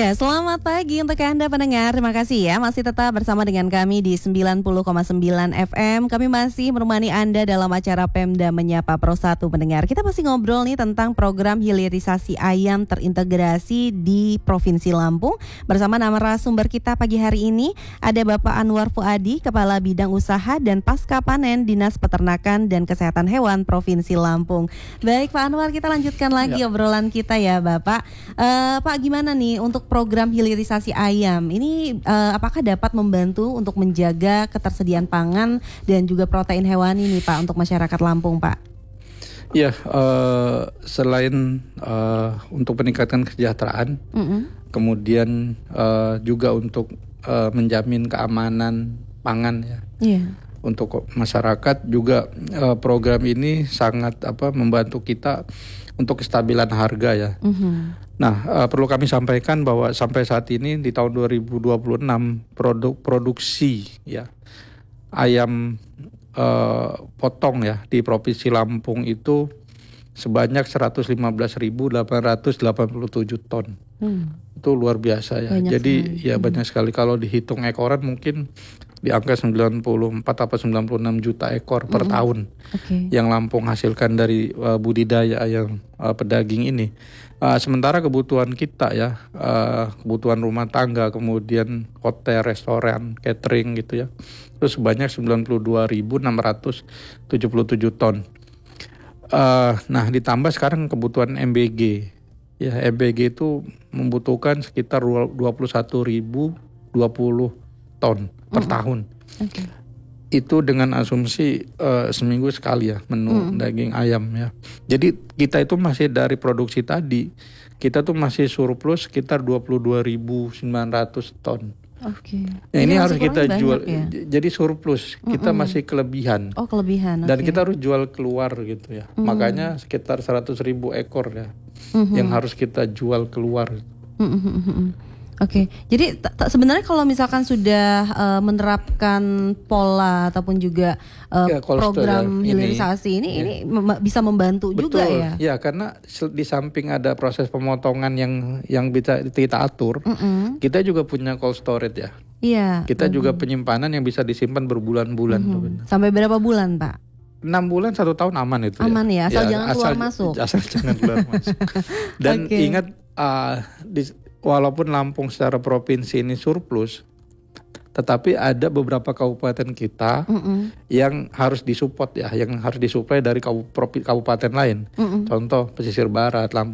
Iya, selamat pagi untuk Anda pendengar. Terima kasih ya masih tetap bersama dengan kami di 90,9 FM. Kami masih menemani Anda dalam acara Pemda Menyapa Pro 1 pendengar. Kita masih ngobrol nih tentang program hilirisasi ayam terintegrasi di Provinsi Lampung. Bersama narasumber kita pagi hari ini ada Bapak Anwar Fuadi, Kepala Bidang Usaha dan Pasca Panen Dinas Peternakan dan Kesehatan Hewan Provinsi Lampung. Baik Pak Anwar, kita lanjutkan lagi obrolan kita ya Bapak. Pak, gimana nih untuk program hilirisasi ayam ini apakah dapat membantu untuk menjaga ketersediaan pangan dan juga protein hewani nih Pak untuk masyarakat Lampung Pak? Ya, selain untuk meningkatkan kesejahteraan, kemudian juga untuk menjamin keamanan pangan ya. Untuk masyarakat juga program ini sangat membantu kita untuk kestabilan harga ya. Nah, perlu kami sampaikan bahwa sampai saat ini di tahun 2026 produksi ya ayam potong ya di Provinsi Lampung itu sebanyak 115.887 ton. Itu luar biasa ya. Banyak Jadi sekali. ya banyak sekali, kalau dihitung ekoran mungkin di angka 94 atau 96 juta ekor per tahun yang Lampung hasilkan dari budidaya ayam pedaging ini. Sementara kebutuhan kita ya, kebutuhan rumah tangga, kemudian hotel, restoran, catering gitu ya, itu sebanyak 92.677 ton. Nah, ditambah sekarang kebutuhan MBG. Ya, MBG itu membutuhkan sekitar 21.020 ton per tahun. Itu dengan asumsi seminggu sekali ya menu daging ayam ya. Jadi kita itu masih dari produksi tadi, kita tuh masih surplus sekitar 22.900 ton. Ya, ini harus kita jual ya? Jadi surplus, kita masih kelebihan. Oh, kelebihan. Dan kita harus jual keluar gitu ya. Makanya sekitar 100.000 ekor ya yang harus kita jual keluar. Jadi sebenarnya kalau misalkan sudah menerapkan pola ataupun juga program hilirisasi ini bisa membantu juga ya. Ya, karena di samping ada proses pemotongan yang bisa kita atur, kita juga punya cold storage ya. Iya. Kita juga penyimpanan yang bisa disimpan berbulan-bulan. Sampai berapa bulan, Pak? 6 bulan 1 tahun aman itu. Aman ya, asal jangan keluar masuk. Asal jangan keluar masuk. Dan ingat walaupun Lampung secara provinsi ini surplus, tetapi ada beberapa kabupaten kita yang harus disupport ya, yang harus disuplai dari kabupaten lain. Contoh pesisir barat, Lampung